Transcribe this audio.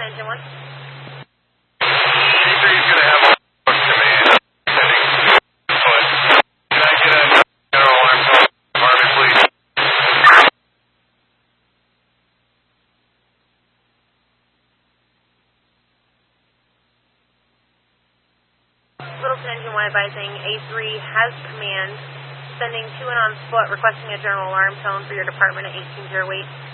Engine 1. A3 is going to have a command sending input. Can I get a general alarm tone department, please? Littleton Engine 1 advising A3 has command, sending to and on foot, requesting a general alarm tone for your department at 1808.